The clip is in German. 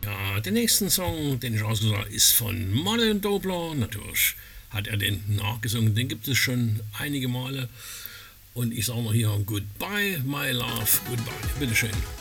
Den nächsten Song, den ich ausgesucht habe, ist von Martin Dobler. Natürlich hat er den nachgesungen, den gibt es schon einige Male. Und ich sage mal hier Goodbye, my love, goodbye. Bitteschön.